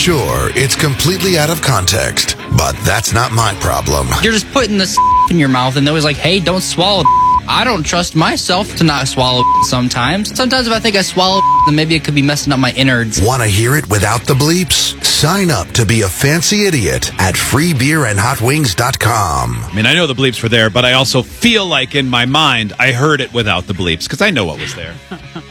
Sure, it's completely out of context, but that's not my problem. You're just putting this in your mouth, and they're always like, hey, don't swallow. I don't trust myself to not swallow sometimes. Sometimes if I think I swallow, then maybe it could be messing up my innards. Want to hear it without the bleeps? Sign up to be a fancy idiot at freebeerandhotwings.com. I mean, I know the bleeps were there, but I also feel like in my mind I heard it without the bleeps because I know what was there.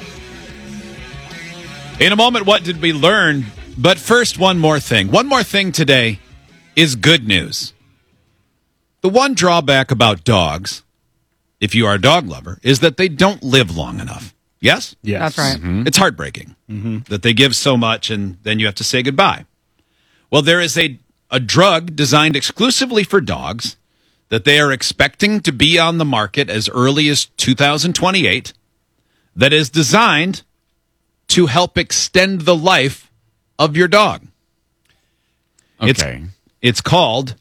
In a moment, what did we learn? But first, one more thing. One more thing today is good news. The one drawback about dogs, if you are a dog lover, is that they don't live long enough. Yes? Yes. That's right. Mm-hmm. It's heartbreaking that they give so much and then you have to say goodbye. Well, there is a drug designed exclusively for dogs that they are expecting to be on the market as early as 2028 that is designed to help extend the life of your dog. Okay. It's called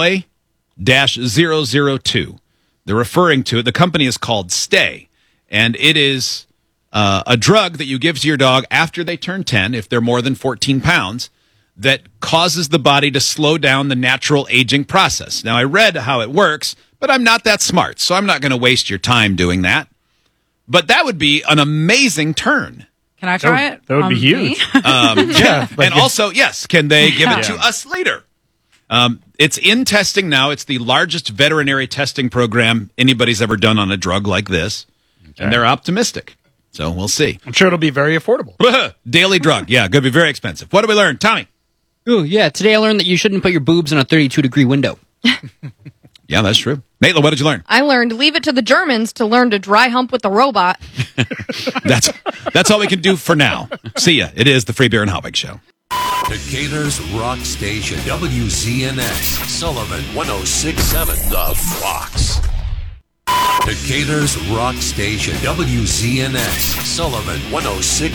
Loy-002. They're referring to it. The company is called Stay, and it is a drug that you give to your dog after they turn 10, if they're more than 14 pounds, that causes the body to slow down the natural aging process. Now, I read how it works, but I'm not that smart, so I'm not going to waste your time doing that. But that would be an amazing turn. Can I try it? That would be on huge. me? Yeah. And also, yes, can they give it to us later? It's in testing now. It's the largest veterinary testing program anybody's ever done on a drug like this. Okay. And they're optimistic. So we'll see. I'm sure it'll be very affordable. Daily drug. Yeah, going to be very expensive. What did we learn? Tommy? Ooh, yeah. Today I learned that you shouldn't put your boobs in a 32-degree window. Yeah, that's true. Maitla, what did you learn? I learned leave it to the Germans to learn to dry hump with a robot. That's all we can do for now. See ya. It is the Free Beer and Hot Wings Show. Decatur's Rock Station, WZNX, Sullivan 106.7 The Fox. Decatur's Rock Station, WZNX, Sullivan 106.7